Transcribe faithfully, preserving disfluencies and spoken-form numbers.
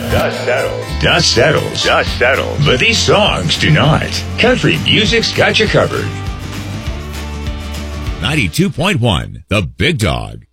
Dust settles. Dust settles. Dust settles. But these songs do not. Country music's got you covered. ninety-two point one, The Big Dog.